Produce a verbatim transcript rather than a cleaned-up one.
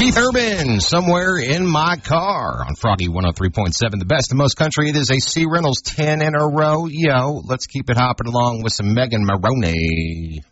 Keith Urban, Somewhere in My Car on Froggy one oh three point seven. The best and most country. It is a C Reynolds ten in a row. Yo, let's keep it hopping along with some Megan Maroney.